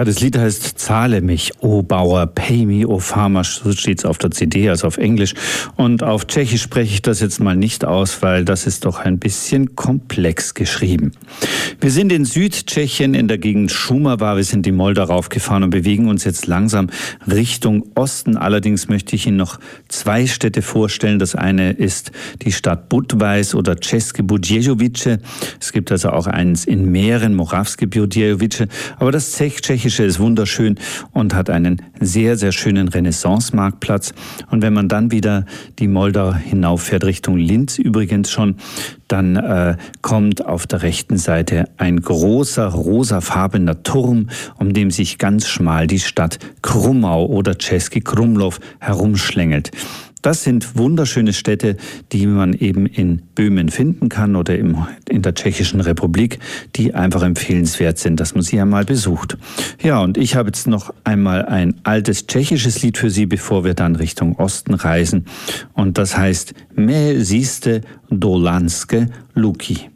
Ja, das Lied heißt Zahle mich, o Bauer, pay me, o Farmer, so steht's auf der CD, also auf Englisch. Und auf Tschechisch spreche ich das jetzt mal nicht aus, weil das ist doch ein bisschen komplex geschrieben. Wir sind in Südtschechien in der Gegend Šumava, wir sind die Moldau raufgefahren und bewegen uns jetzt langsam Richtung Osten. Allerdings möchte ich Ihnen noch zwei Städte vorstellen. Das eine ist die Stadt Budweis oder České Budějovice. Es gibt also auch eins in Mähren, Moravské Budějovice. Aber das Tschechische ist wunderschön und hat einen sehr, sehr schönen Renaissance-Marktplatz. Und wenn man dann wieder die Moldau hinauffährt, Richtung Linz übrigens schon, dann kommt auf der rechten Seite ein großer, rosafarbener Turm, um dem sich ganz schmal die Stadt Krumau oder Český Krumlov herumschlängelt. Das sind wunderschöne Städte, die man eben in Böhmen finden kann oder in der Tschechischen Republik, die einfach empfehlenswert sind, dass man sie einmal besucht. Ja, und ich habe jetzt noch einmal ein altes tschechisches Lied für Sie, bevor wir dann Richtung Osten reisen. Und das heißt Mé zíste do Lanské luky.